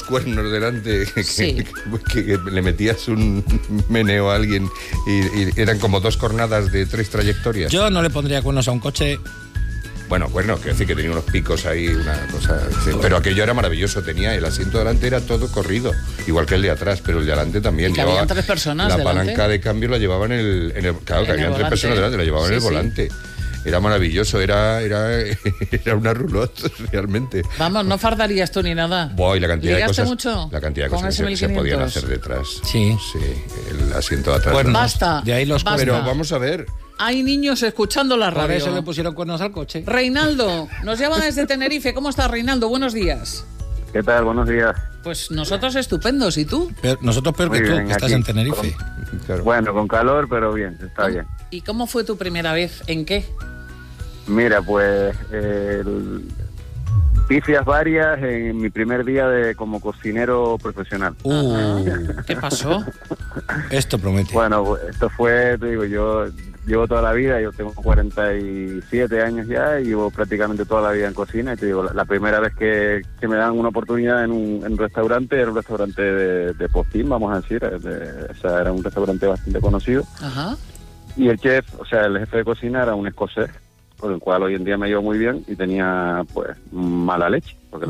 dos cuernos delante, Sí. que le metías un meneo a alguien y eran como dos cornadas de 3 trayectorias. Yo no le pondría cuernos a un coche. Bueno, quiero decir que tenía unos picos ahí, una cosa... Sí, pero aquello era maravilloso, tenía el asiento delante, era todo corrido, igual que el de atrás, pero el de delante también. Y que habían 3 personas la delante. palanca de cambio la llevaban claro, que habían 3 personas delante, la llevaban en el volante. Era maravilloso, era una roulotte, realmente. Vamos, no fardarías tú ni nada. Buah, y la cantidad de cosas, mucho? La cantidad de con cosas ese que se 1500. podían hacer detrás. Sí. Sí, el asiento de atrás. Cuernos. Basta. De ahí los basta. Pero vamos a ver. Hay niños escuchando la Por radio. eso le pusieron cuernos al coche. Reinaldo, nos llama desde Tenerife. ¿Cómo estás, Reinaldo? Buenos días. ¿Qué tal? Buenos días. Pues nosotros estupendos, ¿y tú? Nosotros peor Muy que tú, bien, que estás aquí. en Tenerife. Claro. Bueno, con calor, pero bien, está bien. ¿Y cómo fue tu primera vez? ¿En qué? Mira, pues pifias varias en mi primer día como cocinero profesional. ¿Qué pasó? Esto promete. Bueno, esto fue, te digo, yo llevo toda la vida, yo tengo 47 años ya y llevo prácticamente toda la vida en cocina y te digo, la primera vez que me dan una oportunidad en un restaurante, era un restaurante de postín, vamos a decir, o sea, era un restaurante bastante conocido. Ajá. Y el chef, o sea, el jefe de cocina era un escocés, con el cual hoy en día me llevo muy bien y tenía, pues, mala leche. Porque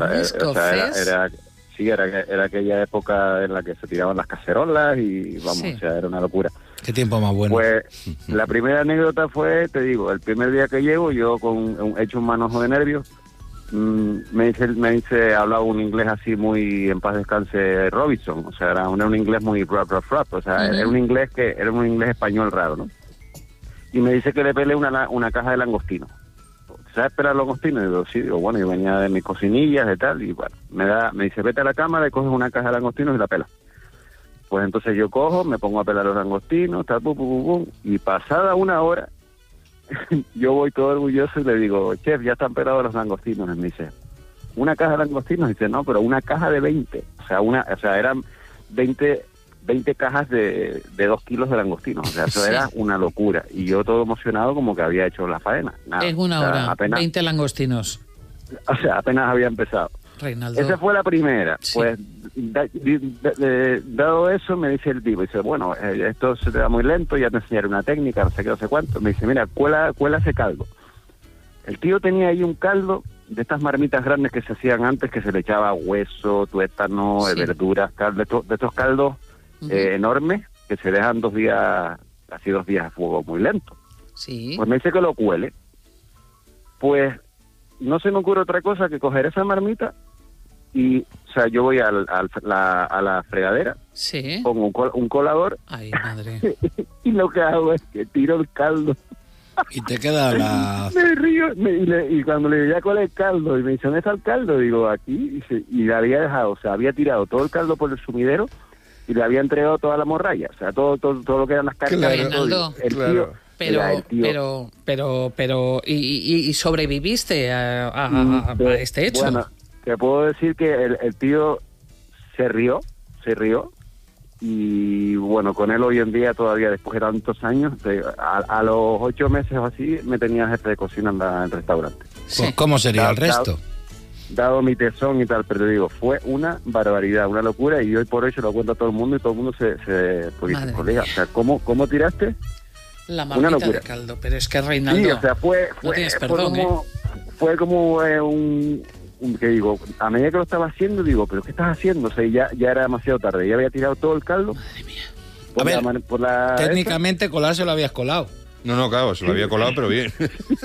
era aquella época en la que se tiraban las cacerolas y, vamos, Sí. o sea, era una locura. Qué tiempo más bueno. Pues, la primera anécdota fue, te digo, el primer día que llego, yo hecho un manojo de nervios, me dice, hablaba un inglés así muy, en paz descanse, Robinson, o sea, era un inglés muy rap, o sea, era un inglés español raro, ¿no? Y me dice que le pele una caja de langostinos. ¿Sabes esperar langostinos? Y digo, sí, bueno, yo venía de mis cocinillas y tal, y bueno, me dice, vete a la cámara y coges una caja de langostinos y la pelas. Pues entonces yo cojo, me pongo a pelar los langostinos, tal, y pasada una hora, yo voy todo orgulloso y le digo, chef, ya están pelados los langostinos. Y me dice, ¿una caja de langostinos? Y dice, no, pero una caja de 20. O sea, eran 20 cajas de 2 kilos de langostinos. O sea, eso era una locura. Y yo todo emocionado como que había hecho la faena. Nada, En una hora, apenas, 20 langostinos. O sea, apenas había empezado. Reinaldo. Esa fue la primera. Sí. Pues, dado eso, me dice el tipo, dice, bueno, esto se te da muy lento, ya te enseñaré una técnica, no sé qué, no sé cuánto. Me dice, mira, cuela ese caldo. El tío tenía ahí un caldo de estas marmitas grandes que se hacían antes, que se le echaba hueso, tuétano, Sí. verduras, de estos caldos enormes, que se dejan 2 días, así 2 días a fuego muy lento. Sí. Pues me dice que lo cuele. Pues no se me ocurre otra cosa que coger esa marmita y, o sea, yo voy a la fregadera, Sí. pongo un colador Ay, madre. y lo que hago es que tiro el caldo. Y te queda la... Me río y cuando le digo, ya cuál es el caldo, y me dice, ¿dónde está el caldo? Digo, aquí, y le había dejado, o sea, había tirado todo el caldo por el sumidero y le había entregado toda la morralla, o sea, todo lo que eran las carnes. Claro, Reinaldo. El claro. tío, el tío, Pero, ¿y sobreviviste a este hecho? Bueno, te puedo decir que el tío se rió, y bueno, con él hoy en día todavía, después de tantos años, a los 8 meses o así, me tenía jefe de cocina en el restaurante. Sí. ¿Cómo sería el resto? Dado mi tesón y tal, pero te digo, fue una barbaridad, una locura, y hoy por hoy se lo cuento a todo el mundo y todo el mundo se pues, Madre dice, colega, o sea, ¿cómo tiraste? La Una marmita locura. de caldo. Pero es que, Reinaldo, Sí, o sea, fue tienes perdón, fue como un que digo, a medida que lo estaba haciendo, digo, ¿pero qué estás haciendo? O sea, ya era demasiado tarde, ya había tirado todo el caldo. Madre mía. Por la Técnicamente colarse lo habías colado. No, claro, se lo había colado, pero bien.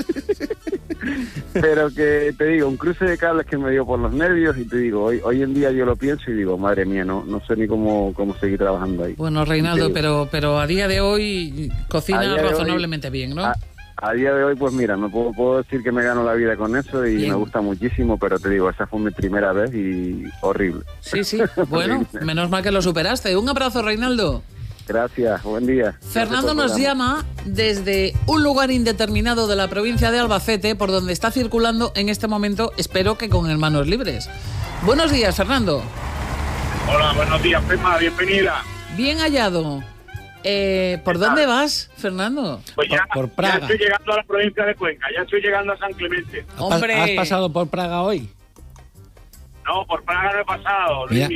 Pero que te digo, un cruce de cables que me dio por los nervios y te digo, hoy en día yo lo pienso y digo, madre mía, no sé ni cómo seguir trabajando ahí. Bueno, Reinaldo, Sí. pero a día de hoy cocina A día de hoy, razonablemente bien, ¿no? A día de hoy, pues mira, no puedo decir que me gano la vida con eso y Bien. me gusta muchísimo, pero te digo, esa fue mi primera vez y horrible. Sí. Bueno, menos mal que lo superaste. Un abrazo, Reinaldo. Gracias, buen día. Fernando Gracias por el nos programa. llama desde un lugar indeterminado de la provincia de Albacete, por donde está circulando en este momento, espero que con manos libres. Buenos días, Fernando. Hola, buenos días, Pema, bienvenida. Bien hallado. ¿Por dónde vas, Fernando? Pues ya, Por Praga. ya estoy llegando a la provincia de Cuenca, ya estoy llegando a San Clemente. Hombre. ¿Has pasado por Praga hoy? No, por Praga no he pasado, Mira, Luis.